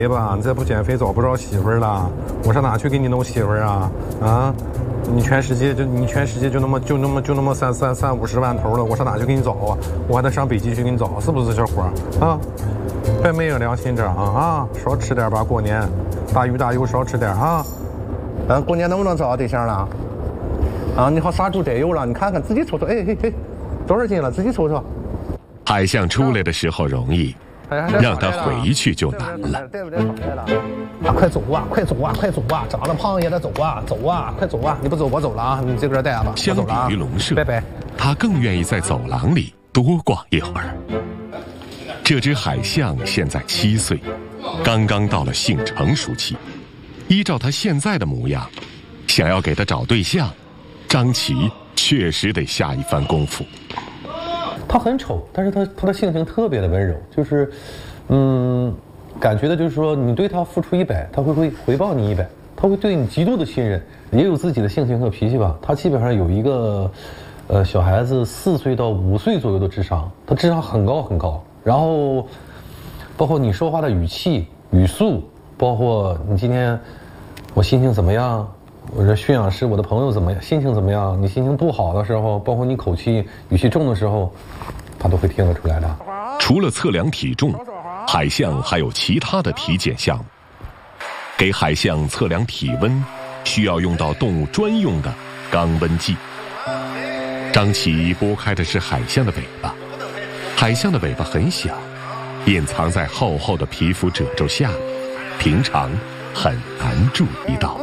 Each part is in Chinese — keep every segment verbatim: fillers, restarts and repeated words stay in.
对吧？你再不减肥，找不着媳妇儿了。我上哪去给你弄媳妇儿啊？啊，你全世界就你全世界就那么就那么就那么三三三五十万头了，我上哪去给你找啊？我还得上北极去给你找，是不是小伙啊？别没有良心这啊啊！少吃点吧，过年大鱼大肉少吃点啊。咱过年能不能找到对象了？啊，你好杀猪宰肉了，你看看自己瞅瞅，哎嘿嘿，多少斤了？自己瞅瞅。 海象出来的时候容易。让他回去就难了。 对不对？啊，快走啊！快走啊！快走啊！长得胖也得走啊！走啊！快走啊！你不走我走了啊！你这个带吧。 相比于笼舍， 拜拜。 他更愿意在走廊里多逛一会儿。这只海象现在七岁，刚刚到了性成熟期。依照他现在的模样，想要给他找对象，张琪确实得下一番功夫。 他很丑，但是他他的性情特别的温柔，就是，嗯，感觉的就是说，你对他付出一百，他会会回报你一百，他会对你极度的信任，也有自己的性情和脾气吧。他基本上有一个，呃，小孩子四岁到五岁左右的智商，他智商很高很高。然后，包括你说话的语气、语速，包括你今天我心情怎么样。我说驯养师，我的朋友怎么样？心情怎么样？你心情不好的时候，包括你口气、语气重的时候，他都会听得出来的。 除了测量体重，海象还有其他的体检项目。给海象测量体温，需要用到动物专用的肛温计。张琪拨开的是海象的尾巴，海象的尾巴很小，隐藏在厚厚的皮肤褶皱下面，平常很难注意到。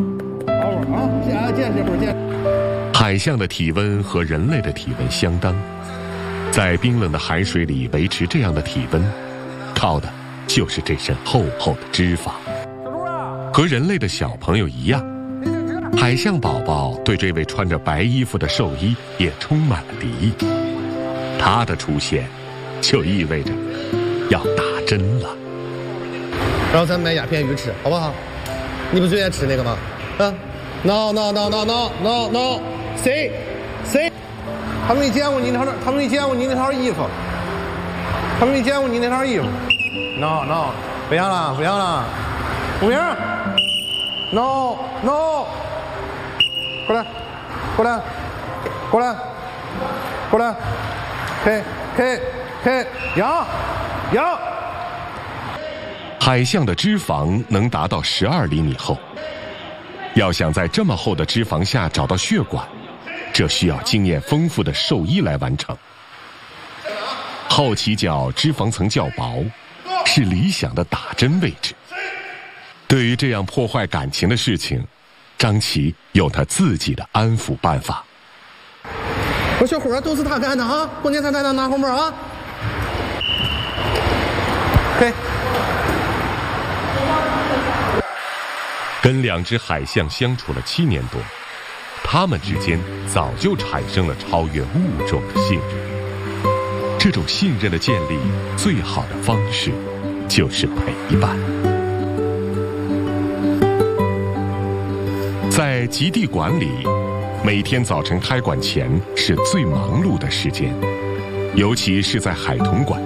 海象的体温和人类的体温相当，在冰冷的海水里维持这样的体温，靠的就是这身厚厚的脂肪。和人类的小朋友一样，海象宝宝对这位穿着白衣服的兽医也充满了敌意。他的出现，就意味着要打针了。 然后咱买鸦片鱼吃，好不好？你不最爱吃那个吗？啊 ？No no no no no no no， 谁谁？他们没见过你那套，他们没见过你那套衣服，他们没见过你那套衣服。No no， 不要了不要了，不要。No no， 过来过来过来过来，开开开，扬扬。 海象的脂肪能达到十二厘米厚。要想在这么厚的脂肪下找到血管，这需要经验丰富的兽医来完成。后鳍角脂肪层较薄，是理想的打针位置。对于这样破坏感情的事情，张琪有他自己的安抚办法。 我小伙儿都是他干的啊！过年他带他拿红包啊！嘿。 跟两只海象相处了七年多，他们之间早就产生了超越物种的信任。这种信任的建立，最好的方式就是陪伴。在极地馆里，每天早晨开馆前是最忙碌的时间，尤其是在海豚馆。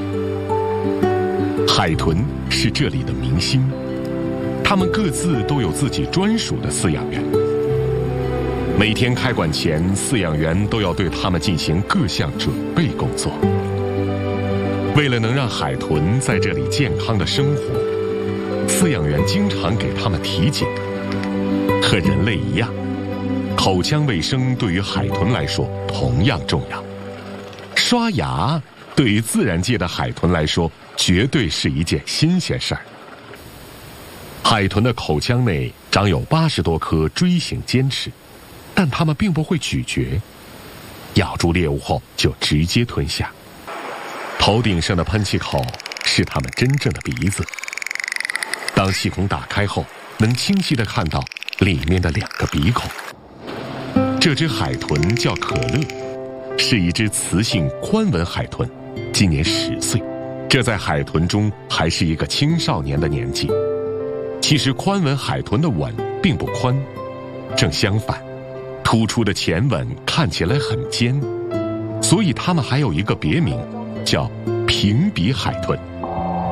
海豚是这里的明星。他们各自都有自己专属的饲养员。每天开馆前，饲养员都要对他们进行各项准备工作。为了能让海豚在这里健康的生活，饲养员经常给他们体检。和人类一样，口腔卫生对于海豚来说同样重要。刷牙对于自然界的海豚来说，绝对是一件新鲜事儿。海豚的口腔内长有八十多颗锥形尖齿，但它们并不会咀嚼，咬住猎物后就直接吞下。头顶上的喷气口是它们真正的鼻子，当气孔打开后，能清晰地看到里面的两个鼻孔。这只海豚叫可乐，是一只雌性宽吻海豚，今年十岁，这在海豚中还是一个青少年的年纪。其实宽吻海豚的吻并不宽，正相反，突出的前吻看起来很尖，所以它们还有一个别名，叫平鼻海豚。